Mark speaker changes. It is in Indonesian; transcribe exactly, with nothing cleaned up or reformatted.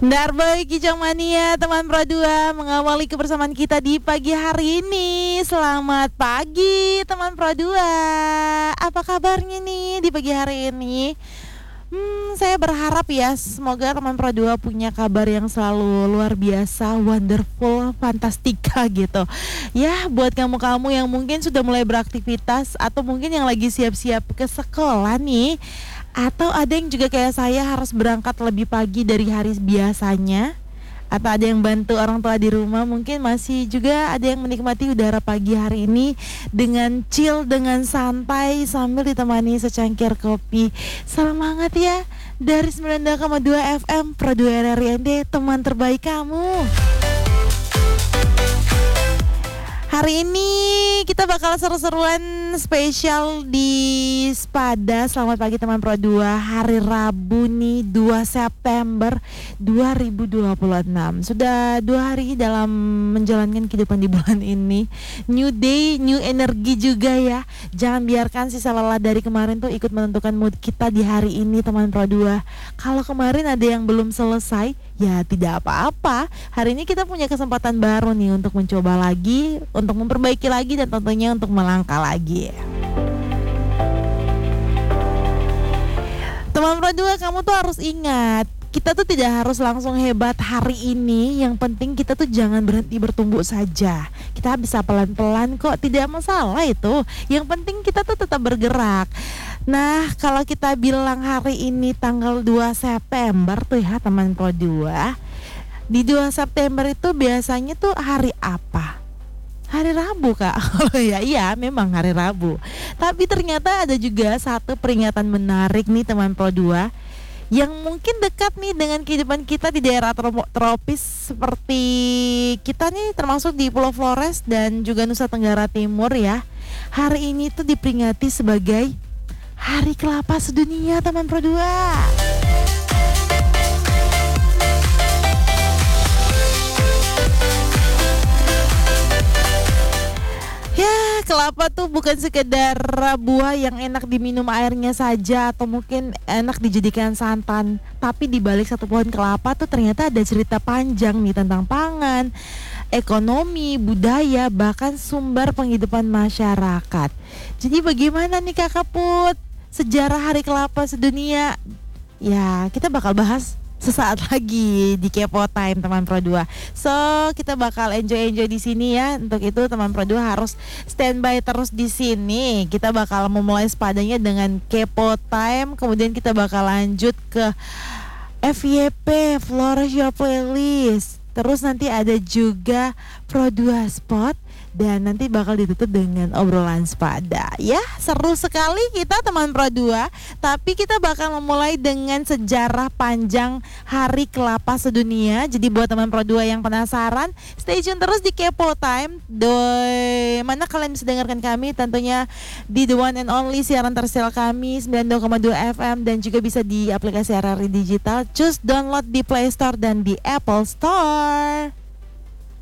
Speaker 1: Darboy Kijang Mania, teman Pro dua mengawali kebersamaan kita di pagi hari ini. Selamat pagi teman Pro dua. Apa kabarnya nih di pagi hari ini? Hmm, saya berharap ya, semoga teman Pro dua punya kabar yang selalu luar biasa, wonderful, fantastika gitu. Ya, buat kamu-kamu yang mungkin sudah mulai beraktivitas atau mungkin yang lagi siap-siap ke sekolah nih, atau ada yang juga kayak saya harus berangkat lebih pagi dari hari biasanya, atau ada yang bantu orang tua di rumah, mungkin masih juga ada yang menikmati udara pagi hari ini dengan chill, dengan santai sambil ditemani secangkir kopi. Semangat ya, dari sembilan puluh dua koma dua F M Pro dua R R I N D, teman terbaik kamu. Hari ini kita bakal seru-seruan spesial di Spada. Selamat pagi teman Pro dua. Hari Rabu nih, dua September dua ribu dua puluh enam. Sudah dua hari dalam menjalankan kehidupan di bulan ini. New day, new energi juga ya. Jangan biarkan sisa lelah dari kemarin tuh ikut menentukan mood kita di hari ini teman Pro dua. Kalau kemarin ada yang belum selesai, ya tidak apa-apa. Hari ini kita punya kesempatan baru nih untuk mencoba lagi, untuk memperbaiki lagi, dan tentunya untuk melangkah lagi. Teman Pro dua, kamu tuh harus ingat, kita tuh tidak harus langsung hebat hari ini. Yang penting kita tuh jangan berhenti bertumbuh saja. Kita bisa pelan-pelan kok, tidak masalah itu. Yang penting kita tuh tetap bergerak. Nah, kalau kita bilang hari ini tanggal dua September tuh ya teman Pro dua, di dua September itu biasanya tuh hari apa? Hari Rabu kak. Oh ya, iya memang hari Rabu. Tapi ternyata ada juga satu peringatan menarik nih teman Pro dua, yang mungkin dekat nih dengan kehidupan kita di daerah tropis seperti kita nih, termasuk di Pulau Flores dan juga Nusa Tenggara Timur ya. Hari ini tuh diperingati sebagai Hari Kelapa Sedunia teman Pro dua. Ya, kelapa tuh bukan sekedar buah yang enak diminum airnya saja atau mungkin enak dijadikan santan. Tapi di balik satu pohon kelapa tuh ternyata ada cerita panjang nih tentang pangan, ekonomi, budaya, bahkan sumber penghidupan masyarakat. Jadi bagaimana nih Kakak Put sejarah Hari Kelapa Sedunia? Ya, kita bakal bahas sesaat lagi di Kepo Time teman Pro dua. So, kita bakal enjoy-enjoy di sini ya. Untuk itu teman Pro dua harus standby terus di sini. Kita bakal memulai sepadanya dengan Kepo Time, kemudian kita bakal lanjut ke F Y P, Flourish Your Playlist. Terus nanti ada juga Pro dua Spot, dan nanti bakal ditutup dengan obrolan Spada. Ya, seru sekali kita teman Pro dua. Tapi kita bakal memulai dengan sejarah panjang Hari Kelapa Sedunia. Jadi buat teman Pro dua yang penasaran, stay tune terus di Kepo Time. Doi, mana kalian bisa dengarkan kami tentunya di the one and only siaran tersial kami sembilan puluh dua koma dua F M, dan juga bisa di aplikasi R R I Digital. Just download di Play Store dan di Apple Store.